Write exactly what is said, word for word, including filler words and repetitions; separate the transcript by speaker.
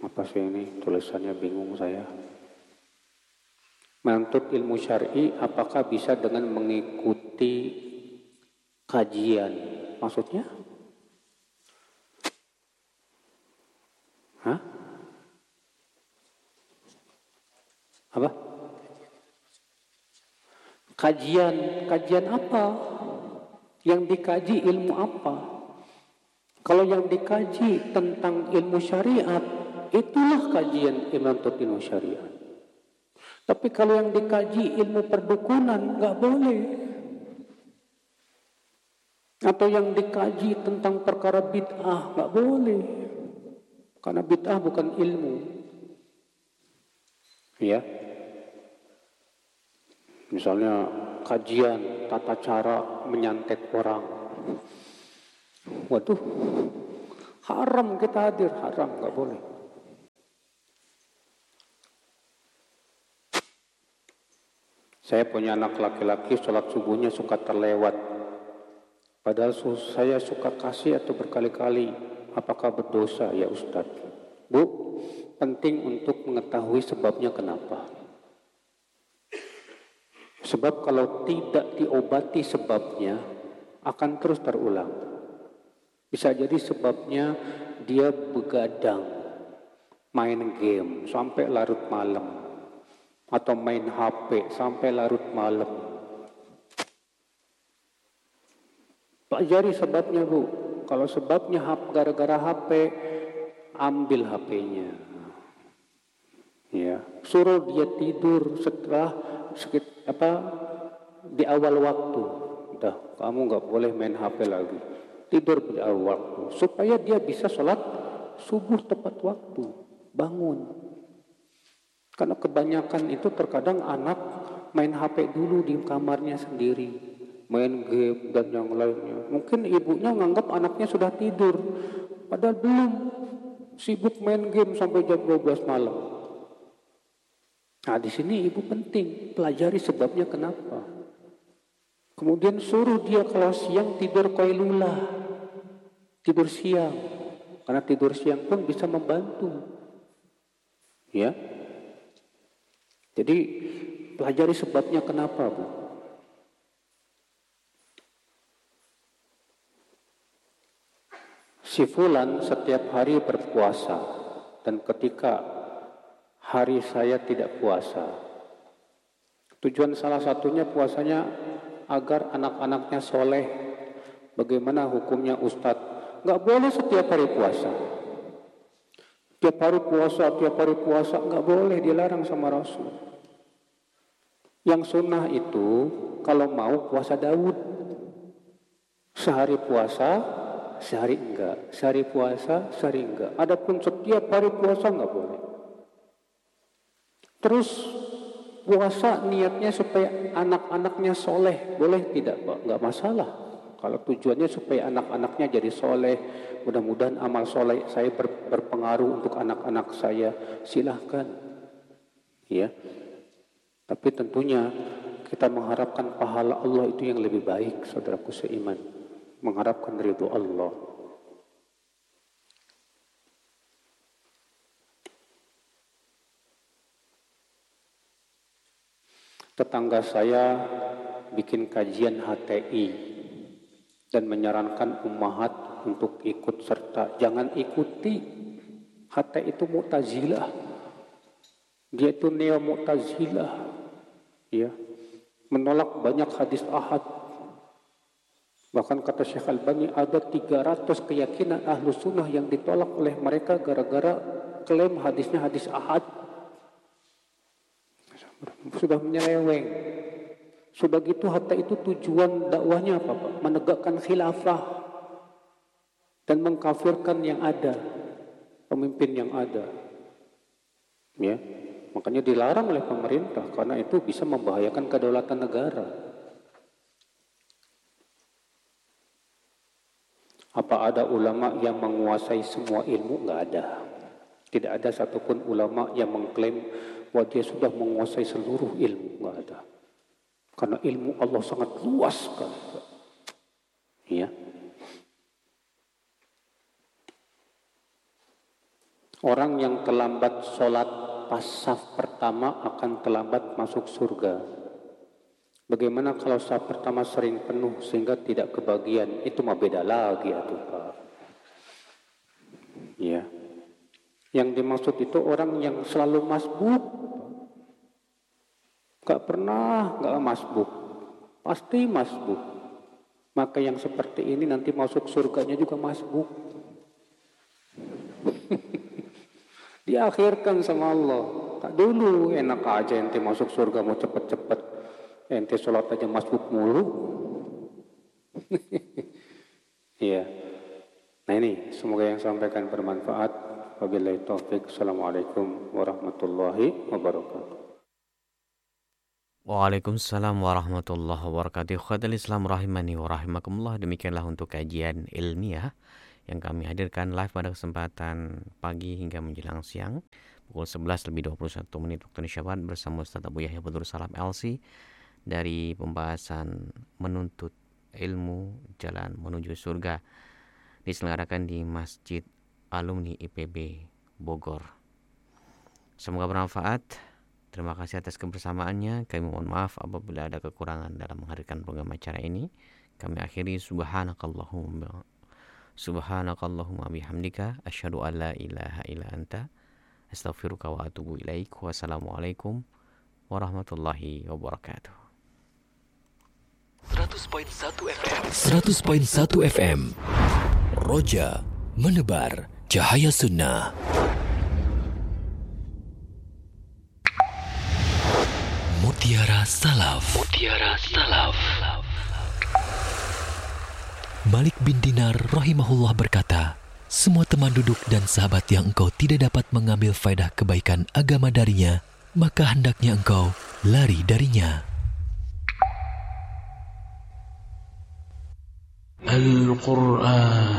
Speaker 1: Apa sih ini tulisannya, bingung saya. Menuntut ilmu syar'i apakah bisa dengan mengikuti kajian? Maksudnya? Hah? Apa? Kajian, kajian apa? Yang dikaji ilmu apa? Kalau yang dikaji tentang ilmu syariat, itulah kajian menuntut ilmu syariat. Tapi kalau yang dikaji ilmu perdukunan, nggak boleh. Atau yang dikaji tentang perkara bid'ah, nggak boleh. Karena bid'ah bukan ilmu. Ya. Misalnya kajian tata cara menyantet orang. Waduh, haram kita hadir, haram, nggak boleh. Saya punya anak laki-laki, sholat subuhnya suka terlewat. Padahal saya suka kasih atau berkali-kali. Apakah berdosa ya Ustadz? Bu, penting untuk mengetahui sebabnya kenapa. Sebab kalau tidak diobati sebabnya, akan terus terulang. Bisa jadi sebabnya dia begadang, main game sampai larut malam. Atau main H P sampai larut malam. Pelajari sebabnya, Bu. Kalau sebabnya gara-gara H P, ambil H P-nya. Ya, suruh dia tidur setelah sekit, apa di awal waktu. Udah, kamu nggak boleh main H P lagi. Tidur di awal waktu supaya dia bisa sholat subuh tepat waktu. Bangun. Karena kebanyakan itu terkadang anak main H P dulu di kamarnya sendiri, main game dan yang lainnya. Mungkin ibunya menganggap anaknya sudah tidur, padahal belum, sibuk main game sampai jam dua belas malam. Nah di sini ibu penting, pelajari sebabnya kenapa. Kemudian suruh dia kalau siang tidur qailula, tidur siang, karena tidur siang pun bisa membantu. Ya. Jadi pelajari sebabnya kenapa, Bu. Si fulan setiap hari berpuasa dan ketika hari saya tidak puasa. Tujuan salah satunya puasanya agar anak-anaknya soleh. Bagaimana hukumnya Ustadz? Nggak boleh setiap hari puasa. Tiap hari puasa, tiap hari puasa, nggak boleh, dilarang sama Rasul. Yang sunnah itu, kalau mau puasa Daud. Sehari puasa, sehari enggak. Sehari puasa, sehari enggak. Adapun setiap hari puasa nggak boleh. Terus puasa niatnya supaya anak-anaknya soleh, boleh tidak, Pak? Nggak masalah. Kalau tujuannya supaya anak-anaknya jadi soleh, mudah-mudahan amal soleh saya ber, berpengaruh untuk anak-anak saya, silahkan. Ya. Tapi tentunya kita mengharapkan pahala Allah itu yang lebih baik, saudaraku seiman. Mengharapkan ridho Allah. Tetangga saya bikin kajian H T I dan menyarankan ummahat untuk ikut serta. Jangan ikuti. H T I itu Mu'tazilah. Dia itu neo Mu'tazilah. Ya. Menolak banyak hadis ahad. Bahkan kata Syekh Albani ada tiga ratus keyakinan ahlu sunnah yang ditolak oleh mereka gara-gara klaim hadisnya hadis ahad. Sudah menyeleweng. Sudah gitu hatta itu tujuan dakwahnya apa, Pak? Menegakkan khilafah dan mengkafirkan yang ada, pemimpin yang ada. Ya, makanya dilarang oleh pemerintah karena itu bisa membahayakan kedaulatan negara. Apa ada ulama yang menguasai semua ilmu? Enggak ada. Tidak ada satupun ulama yang mengklaim bahwa dia sudah menguasai seluruh ilmu. Enggak ada. Karena ilmu Allah sangat luas sekali. Ya. Orang yang terlambat sholat pas saf pertama akan terlambat masuk surga. Bagaimana kalau saf pertama sering penuh sehingga tidak kebagian? Itu mah beda lagi atuh Pak. Ya. Yang dimaksud itu orang yang selalu masbuk. Gak pernah gak masbuk. Pasti masbuk. Maka yang seperti ini nanti masuk surganya juga masbuk. Diakhirkan sama Allah. Tak dulu enak aja ente masuk surga mau cepet-cepet. Ente sholat aja masbuk mulu. Iya. Nah ini semoga yang sampaikan bermanfaat. Wabillahi taufik. Assalamualaikum warahmatullahi wabarakatuh.
Speaker 2: Waalaikumsalam warahmatullahi wabarakatuh. Khadal Islam rahimani wa rahimakumullah. Demikianlah untuk kajian ilmiah yang kami hadirkan live pada kesempatan pagi hingga menjelang siang pukul sebelas lebih dua puluh satu menit waktu Indonesia Barat bersama Ustaz Abu Yahya Badrul Salam L C dari pembahasan menuntut ilmu jalan menuju surga, diselenggarakan di Masjid Alumni I P B Bogor. Semoga bermanfaat. Terima kasih atas kebersamaannya. Kami mohon maaf apabila ada kekurangan dalam menghadirkan program acara ini. Kami akhiri subhanakallahumma subhanakallahumma bihamdika asyhadu an la ilaha illa anta astaghfiruka wa atubu ilaik. Wassalamualaikum warahmatullahi wabarakatuh.
Speaker 3: seratus koma satu F M seratus koma satu F M Roja menebar cahaya sunnah. Mutiara Salaf. Mutiara Salaf. Malik bin Dinar rahimahullah berkata, semua teman duduk dan sahabat yang engkau tidak dapat mengambil faedah kebaikan agama darinya, maka hendaknya engkau lari darinya. Al-Quran